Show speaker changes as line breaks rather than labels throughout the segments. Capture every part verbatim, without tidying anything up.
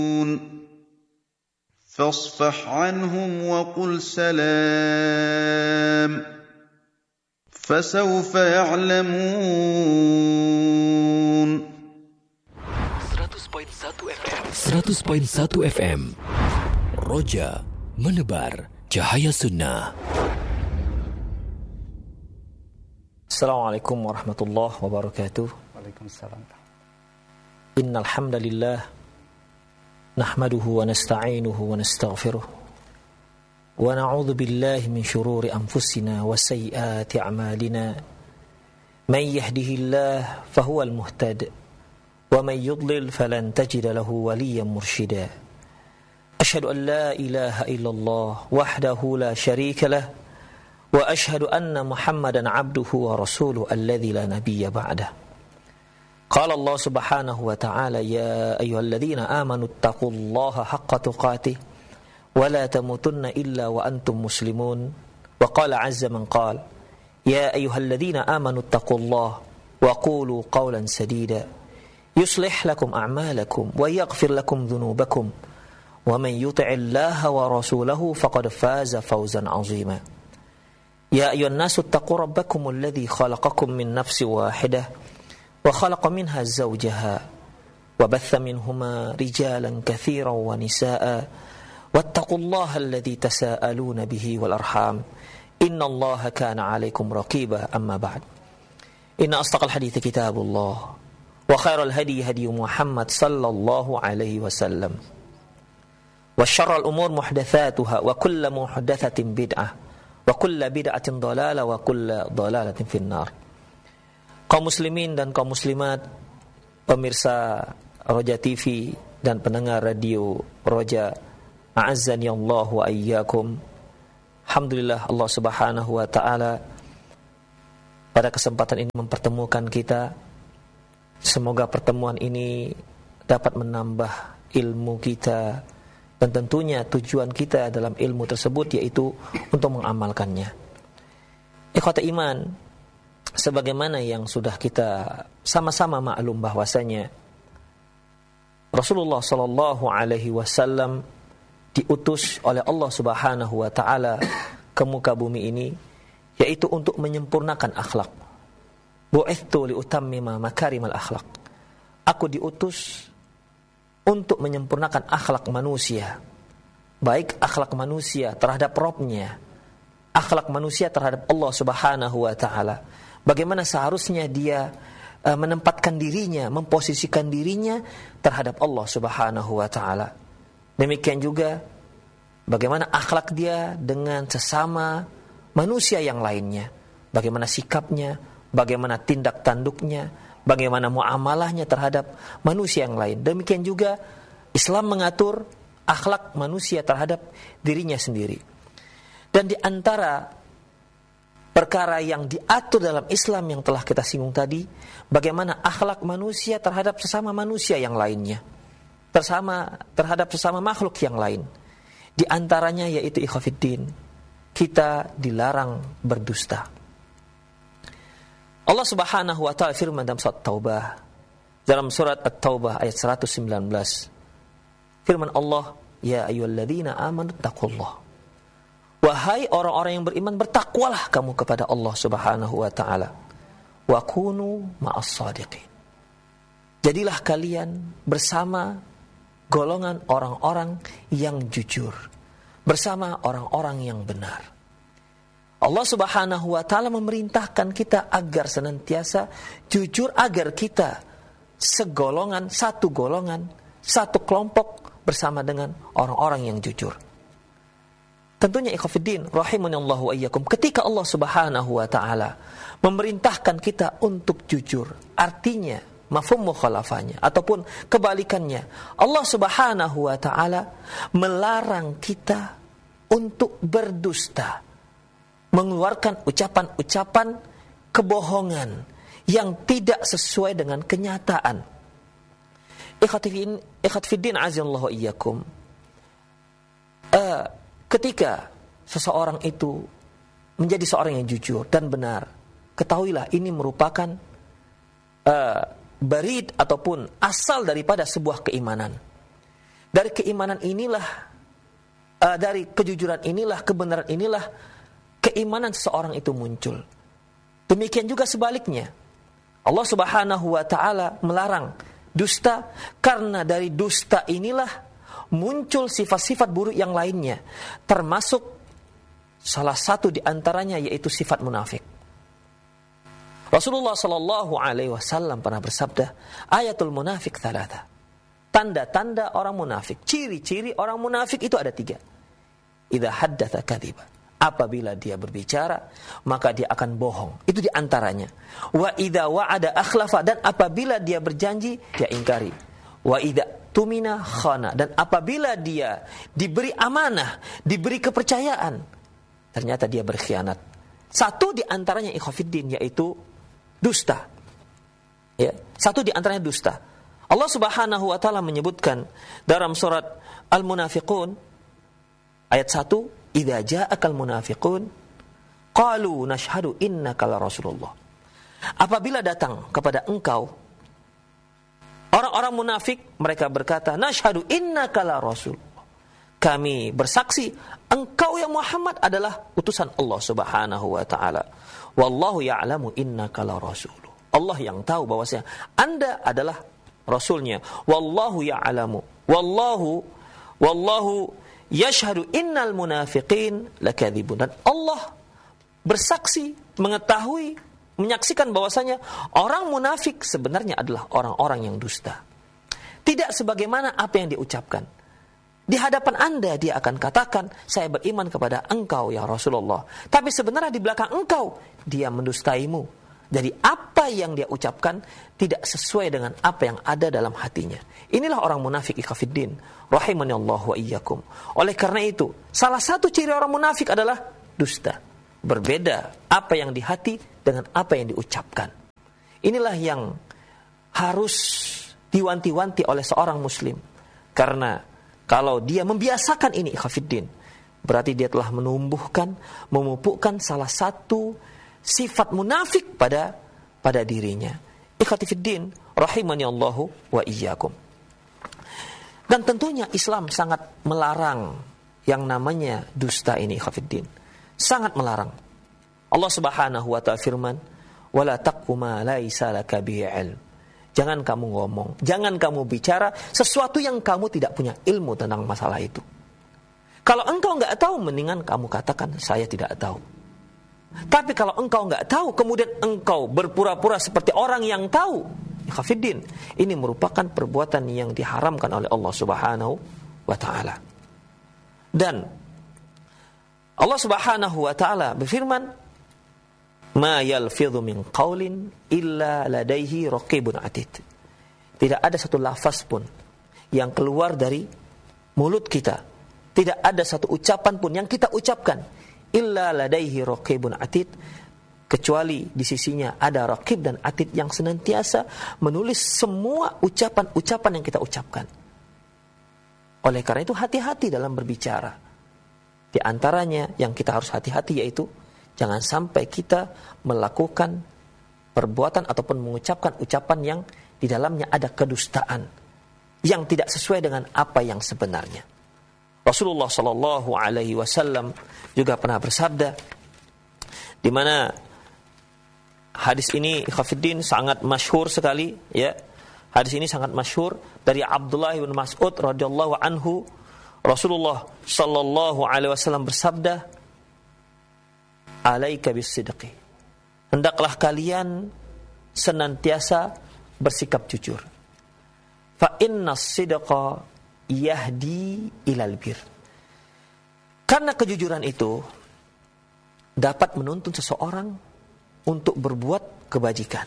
فاصفح عنهم وقل سلام فسوف يعلمون.
seratus koma satu F M Roja menebar cahaya sunnah.
Assalamualaikum warahmatullahi wabarakatuh.
Waalaikumsalam.
Innal hamdalillah nahmaduhu wa nasta'inuhu wa nastaghfiruh wa na'udzu billahi min shururi anfusina wa sayyiati a'malina. Man yahdihillahu fahuwal muhtadi wa man yudlil falan tajida lahu waliyyan mursyida. Asyhadu an la ilaha illallah wahdahu la syarika lah wa asyhadu anna Muhammadan abduhu wa rasuluhu alladzi la nabiyya ba'dah. Qala Allah subhanahu wa ta'ala ya ayyuhalladzina amanu taqullaha haqqa tuqatih wa la tamutunna illa wa antum muslimun. Wa qala azza man qala ya ayyuhalladzina amanu taqullaha wa qulu qawlan sadida yuslih lakum a'malakum wa yaghfir lakum dhunubakum wa man yuti'illaha wa rasulahu faqad faza fawzan 'azima. Ya ayyuhan nasu taqu rabbakumul ladzi khalaqakum min nafsin wahidah وخلق منها زوجها وبث منهما رجالا كثيرا ونساء واتقوا الله الذي تساءلون به والأرحام إن الله كان عليكم رقيبا. أما بعد إن أصدق الحديث كتاب الله وخير الهدي هدي محمد صلى الله عليه وسلم وشر الأمور محدثاتها وكل محدثة بدعة وكل بدعة ضلالة وكل ضلالة في النار. Kaum muslimin dan kaum muslimat, pemirsa Roja T V dan pendengar radio Roja, a'azzani Allah wa iyyakum. Alhamdulillah Allah Subhanahu wa taala pada kesempatan ini mempertemukan kita. Semoga pertemuan ini dapat menambah ilmu kita dan tentunya tujuan kita dalam ilmu tersebut yaitu untuk mengamalkannya. Ikhwata iman, sebagaimana yang sudah kita sama-sama maklum bahwasanya Rasulullah sallallahu alaihi wasallam diutus oleh Allah Subhanahu wa taala ke muka bumi ini yaitu untuk menyempurnakan akhlak. Bu'ithtu liutammima makarimal akhlak. Aku diutus untuk menyempurnakan akhlak manusia. Baik akhlak manusia terhadap Rabb-nya, akhlak manusia terhadap Allah Subhanahu wa taala. Bagaimana seharusnya dia uh, menempatkan dirinya, memposisikan dirinya terhadap Allah Subhanahu wa taala. Demikian juga bagaimana akhlak dia dengan sesama manusia yang lainnya. Bagaimana sikapnya, bagaimana tindak tanduknya, bagaimana muamalahnya terhadap manusia yang lain. Demikian juga Islam mengatur akhlak manusia terhadap dirinya sendiri. Dan di antara perkara yang diatur dalam Islam yang telah kita singgung tadi, bagaimana akhlak manusia terhadap sesama manusia yang lainnya, bersama terhadap sesama makhluk yang lain. Di antaranya yaitu ikhwafiddin, kita dilarang berdusta. Allah Subhanahu wa taala firman dalam surat Taubah, dalam surat At-Taubah ayat seratus sembilan belas. Firman Allah, ya ayyuhalladzina amanu taqullaha. Wahai orang-orang yang beriman, bertakwalah kamu kepada Allah Subhanahu wa taala. Wa kunu ma'as shadiqin. Jadilah kalian bersama golongan orang-orang yang jujur, bersama orang-orang yang benar. Allah Subhanahu wa taala memerintahkan kita agar senantiasa jujur, agar kita segolongan, satu golongan, satu kelompok bersama dengan orang-orang yang jujur. Tentunya ikhwafiddin rahimanallahu wa iyyakum, ketika Allah Subhanahu wa taala memerintahkan kita untuk jujur, artinya mafhum mukhalafahnya ataupun kebalikannya, Allah Subhanahu wa taala melarang kita untuk berdusta, mengeluarkan ucapan-ucapan kebohongan yang tidak sesuai dengan kenyataan. Ikhwafiddin azallahu wa iyyakum, uh, ketika seseorang itu menjadi seorang yang jujur dan benar, ketahuilah ini merupakan uh, barid ataupun asal daripada sebuah keimanan. Dari keimanan inilah, uh, dari kejujuran inilah, kebenaran inilah, keimanan seseorang itu muncul. Demikian juga sebaliknya. Allah Subhanahu wa ta'ala melarang dusta, karena dari dusta inilah muncul sifat-sifat buruk yang lainnya, termasuk salah satu di antaranya yaitu sifat munafik. Rasulullah sallallahu alaihi wasallam pernah bersabda, ayatul munafik thalatha. Tanda-tanda orang munafik, ciri-ciri orang munafik itu ada tiga. Idza haddatsa kadziba. Apabila dia berbicara, maka dia akan bohong. Itu di antaranya. Wa idza wa'ada akhlafa, dan apabila dia berjanji, dia ingkari. Wa idza tumina khana, dan apabila dia diberi amanah, diberi kepercayaan, ternyata dia berkhianat. Satu di antaranya ikhwafiddin, yaitu dusta. Ya, satu di antaranya dusta. Allah Subhanahu wa taala menyebutkan dalam surat Al-Munafiqun ayat satu, "Idza ja'akal munafiqun qalu nashhadu innaka la Rasulullah." Apabila datang kepada engkau orang-orang munafik, mereka berkata, "Nashhadu innaka la Rasulullah." Kami bersaksi engkau ya Muhammad adalah utusan Allah Subhanahu wa taala. Wallahu ya'lamu innaka la rasuluh. Allah yang tahu bahwasanya Anda adalah rasulnya. Wallahu ya'lamu. Wallahu wallahu yashhadu innal munafiqin lakadzibun. Dan Allah bersaksi, mengetahui, menyaksikan bahwasanya orang munafik sebenarnya adalah orang-orang yang dusta. Tidak sebagaimana apa yang diucapkan. Di hadapan Anda dia akan katakan, saya beriman kepada engkau ya Rasulullah. Tapi sebenarnya di belakang engkau dia mendustaimu. Jadi apa yang dia ucapkan tidak sesuai dengan apa yang ada dalam hatinya. Inilah orang munafik ikhwafiddin, rahimani Allah wa iyyakum. Oleh karena itu, salah satu ciri orang munafik adalah dusta. Berbeda apa yang di hati dengan apa yang diucapkan. Inilah yang harus diwanti-wanti oleh seorang muslim. Karena kalau dia membiasakan ini ikhwafiddin, berarti dia telah menumbuhkan, memupukkan salah satu sifat munafik pada pada dirinya. Ikhwatifiddin, rahimani Allahu wa iyyakum. Dan tentunya Islam sangat melarang yang namanya dusta ini ikhwatifiddin. Sangat melarang. Allah Subhanahu wa ta'ala firman, "Wala taqfu ma laisa laka bihi 'ilm." Jangan kamu ngomong, jangan kamu bicara sesuatu yang kamu tidak punya ilmu tentang masalah itu. Kalau engkau enggak tahu, mendingan kamu katakan saya tidak tahu. Tapi kalau engkau enggak tahu, kemudian engkau berpura-pura seperti orang yang tahu, ikhwafiddin, ini merupakan perbuatan yang diharamkan oleh Allah Subhanahu wa ta'ala. Dan Allah Subhanahu wa ta'ala berfirman, "Ma yalfidhu min qaulin illa ladaihi raqibun atid." Tidak ada satu lafaz pun yang keluar dari mulut kita, tidak ada satu ucapan pun yang kita ucapkan illa ladaihi raqibun atid, kecuali di sisinya ada raqib dan atid yang senantiasa menulis semua ucapan-ucapan yang kita ucapkan. Oleh karena itu hati-hati dalam berbicara. Di antaranya yang kita harus hati-hati yaitu jangan sampai kita melakukan perbuatan ataupun mengucapkan ucapan yang di dalamnya ada kedustaan yang tidak sesuai dengan apa yang sebenarnya. Rasulullah sallallahu alaihi wasallam juga pernah bersabda, di mana hadis ini ikhwafiddin sangat masyhur sekali, ya. Hadis ini sangat masyhur dari Abdullah bin Mas'ud radhiyallahu anhu. Rasulullah sallallahu alaihi wasallam bersabda, "Alaika bis-sidqi." Hendaklah kalian senantiasa bersikap jujur. Fa innas sidqa yahdi ilal bir. Karena kejujuran itu dapat menuntun seseorang untuk berbuat kebajikan.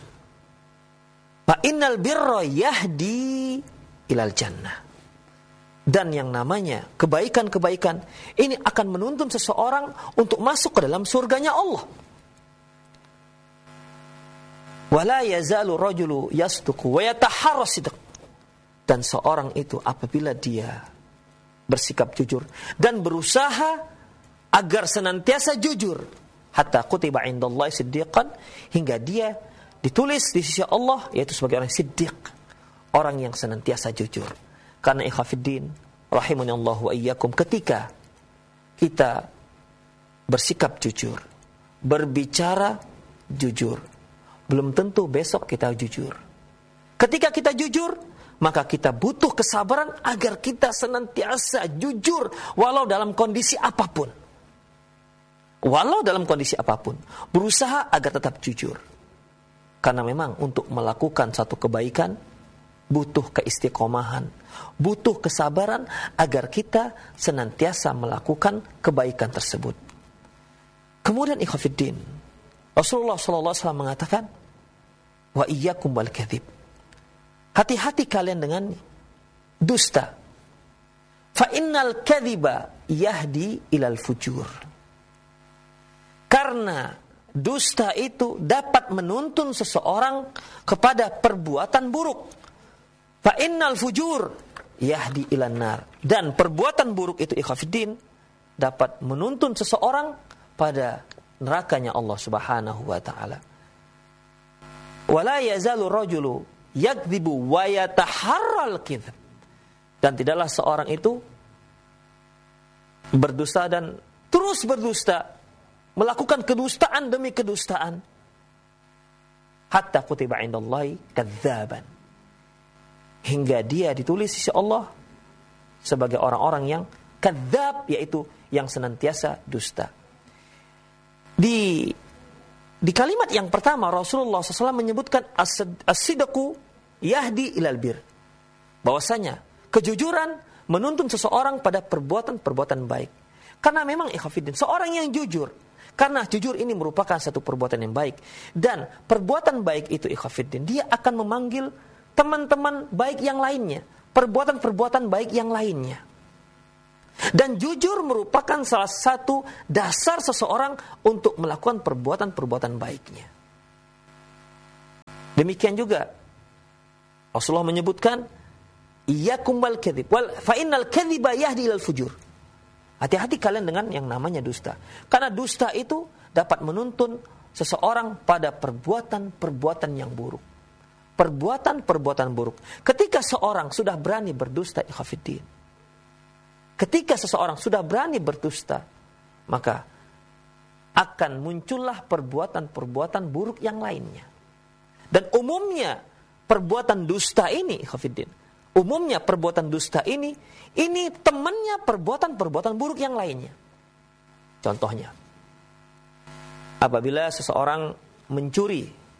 Fa innal birra yahdi ilal jannah. Dan yang namanya kebaikan-kebaikan ini akan menuntun seseorang untuk masuk ke dalam surganya Allah. Wala yazalu rajulu yasduqu wa yataharra sidq. Dan seorang itu apabila dia bersikap jujur dan berusaha agar senantiasa jujur, hatta kutiba indallahi siddiqan, hingga dia ditulis di sisi Allah yaitu sebagai orang siddiq, orang yang senantiasa jujur. Karena ikhwafiddin, rahimanallahu wa iyyakum, ketika kita bersikap jujur, berbicara jujur, belum tentu besok kita jujur. Ketika kita jujur, maka kita butuh kesabaran agar kita senantiasa jujur walau dalam kondisi apapun. Walau dalam kondisi apapun, berusaha agar tetap jujur. Karena memang untuk melakukan satu kebaikan butuh keistiqomahan, butuh kesabaran agar kita senantiasa melakukan kebaikan tersebut. Kemudian ikhwatiddin, Rasulullah sallallahu alaihi wasallam mengatakan, wa iyyakum wal kadzib. Hati-hati kalian dengan dusta. Fa innal kadziba yahdi ilal fujur. Karena dusta itu dapat menuntun seseorang kepada perbuatan buruk. Fa innal fujur yahdi ilan nar. Dan perbuatan buruk itu ikhwatiddin dapat menuntun seseorang pada nerakanya Allah Subhanahu wa taala. Wala yazalu rajulu yakdzibu wa yataharral kadzib. Dan tidaklah seorang itu berdusta dan terus berdusta, melakukan kedustaan demi kedustaan, hatta kutiba indallahi kadzaban, hingga dia ditulis sisi Allah sebagai orang-orang yang kadzab, yaitu yang senantiasa dusta. Di di kalimat yang pertama Rasulullah shallallahu alaihi wasallam menyebutkan as-sidqu yahdi ilal bir, bahwasanya kejujuran menuntun seseorang pada perbuatan-perbuatan baik. Karena memang ikhwatiddin, seorang yang jujur, karena jujur ini merupakan satu perbuatan yang baik, dan perbuatan baik itu ikhwatiddin, dia akan memanggil teman-teman baik yang lainnya, perbuatan-perbuatan baik yang lainnya. Dan jujur merupakan salah satu dasar seseorang untuk melakukan perbuatan-perbuatan baiknya. Demikian juga Rasulullah menyebutkan, iyyakum wal kadzib wal fa innal kadziba yahdi ilal fujur. Hati-hati kalian dengan yang namanya dusta. Karena dusta itu dapat menuntun seseorang pada perbuatan-perbuatan yang buruk. Perbuatan-perbuatan buruk. Ketika seorang sudah berani berdusta, ikhwatiddin, ketika seseorang sudah berani berdusta, maka akan muncullah perbuatan-perbuatan buruk yang lainnya. Dan umumnya perbuatan dusta ini, ikhwatiddin, umumnya perbuatan dusta ini, ini temannya perbuatan-perbuatan buruk yang lainnya. Contohnya, apabila seseorang mencuri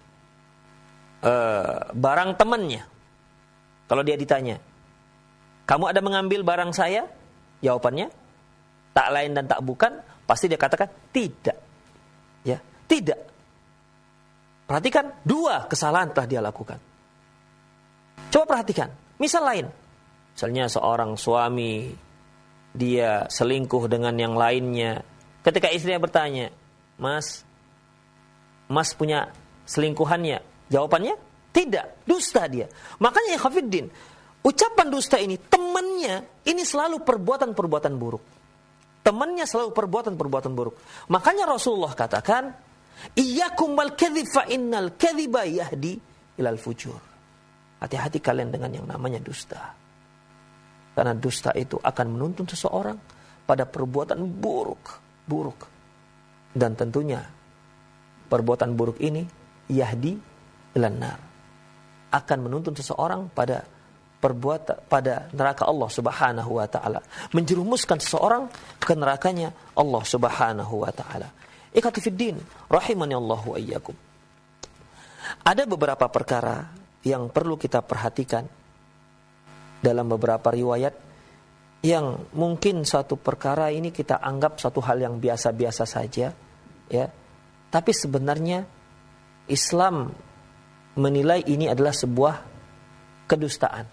uh, barang temannya, kalau dia ditanya, kamu ada mengambil barang saya? Jawabannya, tak lain dan tak bukan, pasti dia katakan tidak. Ya, tidak. Perhatikan, dua kesalahan telah dia lakukan. Coba perhatikan. Misal lain, misalnya seorang suami, dia selingkuh dengan yang lainnya. Ketika istrinya bertanya, Mas, Mas punya selingkuhannya? Jawabannya, tidak, dusta dia. Makanya ikhwatiddin, ucapan dusta ini, temannya, ini selalu perbuatan-perbuatan buruk. Temannya selalu perbuatan-perbuatan buruk. Makanya Rasulullah katakan, iyyakum wal kadzib fa innal kadziba yahdi ilal fujur. Hati-hati kalian dengan yang namanya dusta. Karena dusta itu akan menuntun seseorang pada perbuatan buruk, buruk. Dan tentunya perbuatan buruk ini yahdi ilan nar, akan menuntun seseorang pada perbuatan pada neraka Allah Subhanahu wa taala, menjerumuskan seseorang ke nerakanya Allah Subhanahu wa taala. Ikhwati fiddin, rahimani Allah wa iyyakum. Ada beberapa perkara yang perlu kita perhatikan dalam beberapa riwayat, yang mungkin satu perkara ini kita anggap satu hal yang biasa-biasa saja, ya. Tapi sebenarnya Islam menilai ini adalah sebuah kedustaan.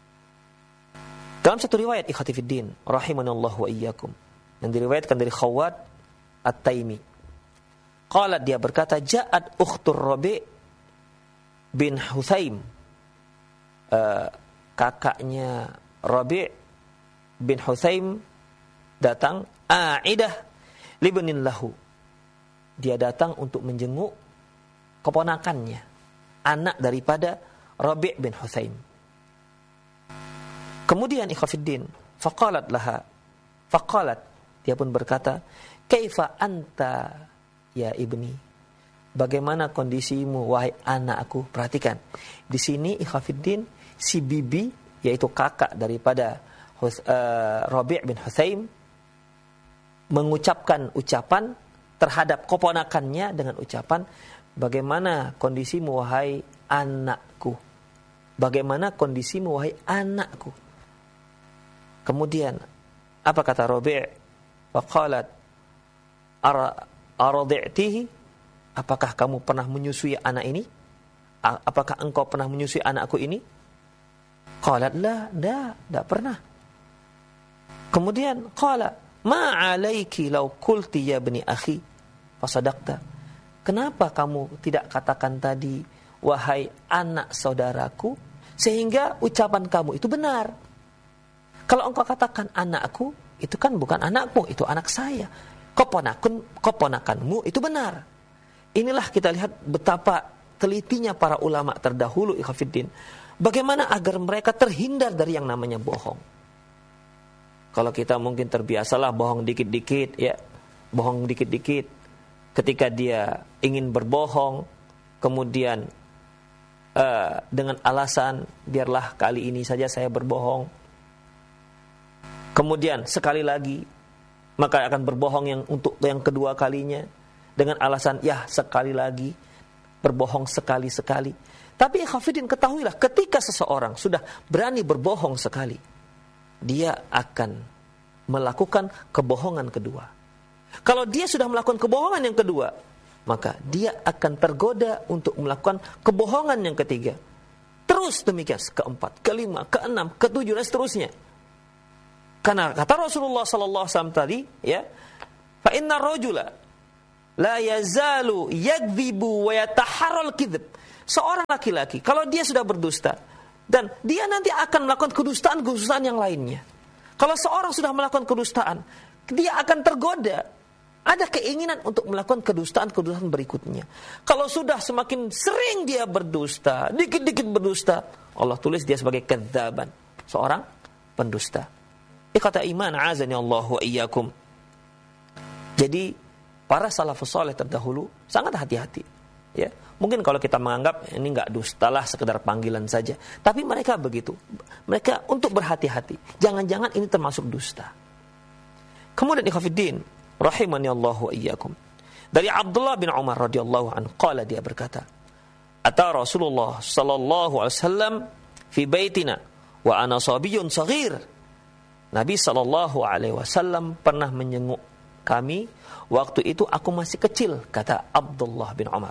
Dalam satu riwayat ikhwati fiddin, rahimanallahu wa iyyakum, yang diriwayatkan dari Khawwat At-Taimi. Qalat, dia berkata, ja'at ukhtur Rabi' bin Huthaim, uh, kakaknya Rabi' bin Huthaim datang, a'idah libnin lahu, dia datang untuk menjenguk keponakannya, anak daripada Rabi' bin Huthaim. Kemudian ikhwatiddin, faqalat laha, faqalat, dia pun berkata, kaifa anta ya ibni, bagaimana kondisimu wahai anakku. Perhatikan, di sini ikhwafiddin, si bibi, yaitu kakak daripada uh, Rabi' bin Hutsaim, mengucapkan ucapan terhadap keponakannya dengan ucapan, bagaimana kondisimu wahai anakku, bagaimana kondisimu wahai anakku. Kemudian apa kata Rabi'? Faqalat aradi'tihi, apakah kamu pernah menyusui anak ini? Apakah engkau pernah menyusui anakku ini? Qalat la, dah, tidak pernah. Kemudian qala ma alaiki law qulti ya bani akhi fasadaqta, kenapa kamu tidak katakan tadi wahai anak saudaraku, sehingga ucapan kamu itu benar. Kalau engkau katakan anakku, itu kan bukan anakmu, itu anak saya. Keponakan, keponakanmu itu benar. Inilah kita lihat betapa telitinya para ulama terdahulu, ikhwafiddin, bagaimana agar mereka terhindar dari yang namanya bohong. Kalau kita mungkin terbiasalah bohong dikit-dikit, ya, bohong dikit-dikit. Ketika dia ingin berbohong, kemudian uh, dengan alasan biarlah kali ini saja saya berbohong. Kemudian sekali lagi, maka akan berbohong yang untuk yang kedua kalinya dengan alasan ya sekali lagi, berbohong sekali-sekali. Tapi ikhwafiddin, ketahuilah, ketika seseorang sudah berani berbohong sekali, dia akan melakukan kebohongan kedua. Kalau dia sudah melakukan kebohongan yang kedua, maka dia akan tergoda untuk melakukan kebohongan yang ketiga. Terus demikian, keempat, kelima, keenam, ketujuh, dan seterusnya. Karena kata Rasulullah sallallahu alaihi wasallam tadi, ya, fa inna rajula la yazalu yakdzibu wa yataharral kadzib. Seorang laki-laki kalau dia sudah berdusta dan dia nanti akan melakukan kedustaan-kedustaan yang lainnya. Kalau seorang sudah melakukan kedustaan, dia akan tergoda, ada keinginan untuk melakukan kedustaan-kedustaan berikutnya. Kalau sudah semakin sering dia berdusta, dikit-dikit berdusta, Allah tulis dia sebagai kadzaban, seorang pendusta. Kata iman, azani Allah wa iyyakum. Jadi para salafus saleh terdahulu sangat hati-hati, ya. Mungkin kalau kita menganggap ini enggak dustalah, sekedar panggilan saja, tapi mereka begitu. Mereka untuk berhati-hati, jangan-jangan ini termasuk dusta. Kemudian ikhwafiddin rahimani Allah wa iyyakum, dari Abdullah bin Umar radhiyallahu anhu, qala, dia berkata, ata Rasulullah sallallahu alaihi wasallam fi baitina wa ana sabiyyun shaghir. Nabi sallallahu alaihi wasallam pernah menjenguk kami, waktu itu aku masih kecil, kata Abdullah bin Umar.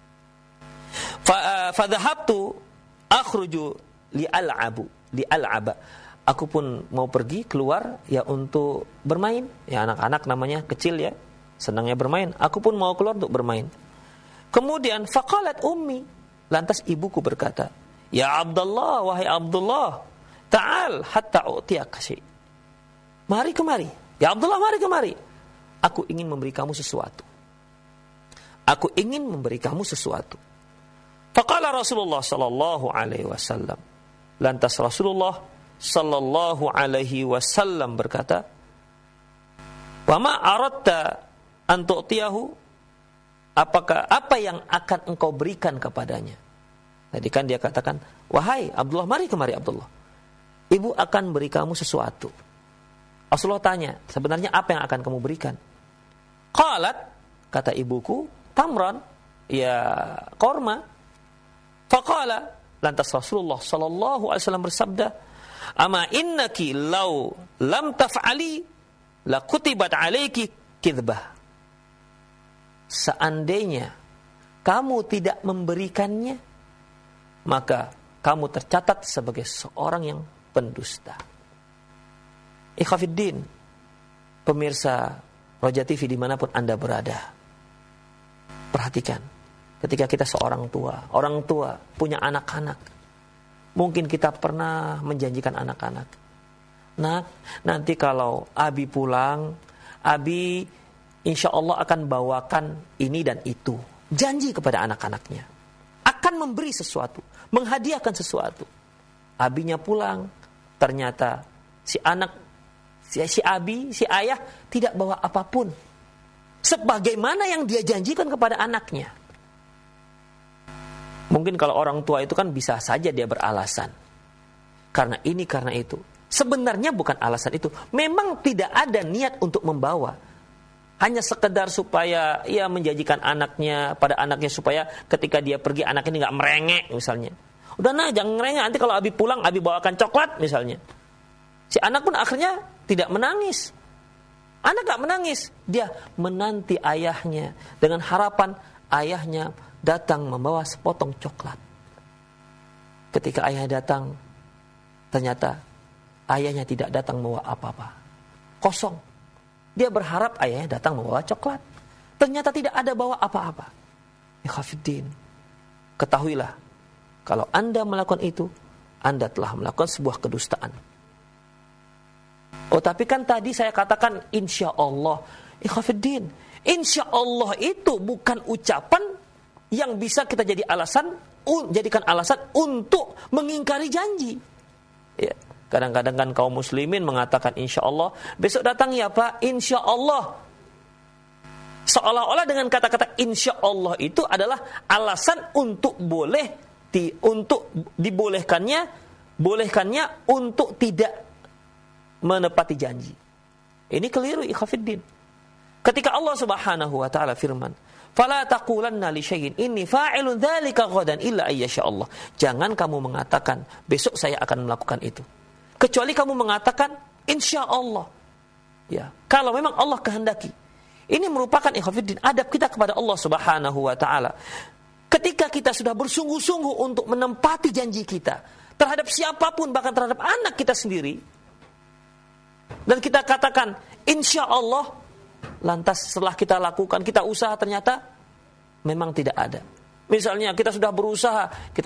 Fa fadhahabtu akhruju li al'abu li al'aba. Aku pun mau pergi keluar ya untuk bermain. Ya, anak-anak namanya kecil ya, senangnya bermain. Aku pun mau keluar untuk bermain. Kemudian faqalat ummi, lantas ibuku berkata, ya Abdullah, wahai Abdullah, ta'al hatta u'tiyaka syai'. Mari kemari, ya Abdullah, mari kemari. Aku ingin memberi kamu sesuatu. Aku ingin memberi kamu sesuatu. Faqala Rasulullah sallallahu alaihi wasallam. Lantas Rasulullah sallallahu alaihi wasallam berkata, "Wa ma aradta an tu'tiyahu?" Apakah apa yang akan engkau berikan kepadanya? Tadi kan dia katakan, "Wahai Abdullah, mari kemari Abdullah. Ibu akan beri kamu sesuatu." Rasulullah tanya, sebenarnya apa yang akan kamu berikan? Qalat, kata ibuku, tamran, ya korma. Faqala, lantas Rasulullah sallallahu alaihi wasallam bersabda, ama innaki law lam taf'ali la kutibat alayki kidbah. Seandainya kamu tidak memberikannya, maka kamu tercatat sebagai seorang yang pendusta. Ikhwafiddin, pemirsa Roja T V dimanapun Anda berada, perhatikan, ketika kita seorang tua, orang tua punya anak-anak, mungkin kita pernah menjanjikan anak-anak, nak, nanti kalau Abi pulang, Abi insya Allah akan bawakan ini dan itu. Janji kepada anak-anaknya, akan memberi sesuatu, menghadiahkan sesuatu. Abinya pulang, ternyata si anak Si, si abi, si ayah tidak bawa apapun. Sebagaimana yang dia janjikan kepada anaknya. Mungkin kalau orang tua itu kan bisa saja dia beralasan. Karena ini, karena itu. Sebenarnya bukan alasan itu. Memang tidak ada niat untuk membawa. Hanya sekedar supaya ia menjanjikan anaknya, pada anaknya supaya ketika dia pergi anak ini gak merengek misalnya. Udah nah jangan merengek, nanti kalau abi pulang abi bawakan coklat misalnya. Si anak pun akhirnya tidak menangis. Anak gak menangis. Dia menanti ayahnya dengan harapan ayahnya datang membawa sepotong coklat. Ketika ayah datang, ternyata ayahnya tidak datang membawa apa-apa. Kosong. Dia berharap ayahnya datang membawa coklat. Ternyata tidak ada bawa apa-apa. Ikhafiddin, ketahuilah, kalau Anda melakukan itu, Anda telah melakukan sebuah kedustaan. Oh tapi kan tadi saya katakan insya Allah. Ikhafiddin, insya Allah itu bukan ucapan yang bisa kita jadi alasan, jadikan alasan untuk mengingkari janji. Ya, kadang-kadang kan kaum muslimin mengatakan insya Allah, besok datang ya Pak, insya Allah. Seolah-olah dengan kata-kata insya Allah itu adalah alasan untuk boleh di, untuk dibolehkannya, bolehkannya untuk tidak menepati janji. Ini keliru ikhafiddin. Ketika Allah Subhanahu wa taala firman, "Fala taqulanna li syai'in inni fa'ilun dzalika ghadan illa ayyasha Allah." Jangan kamu mengatakan besok saya akan melakukan itu. Kecuali kamu mengatakan insya Allah. Ya, kalau memang Allah kehendaki. Ini merupakan ikhafiddin adab kita kepada Allah Subhanahu wa taala. Ketika kita sudah bersungguh-sungguh untuk menempati janji kita terhadap siapapun, bahkan terhadap anak kita sendiri, dan kita katakan insya Allah, lantas setelah kita lakukan, kita usaha, ternyata memang tidak ada. Misalnya kita sudah berusaha, kita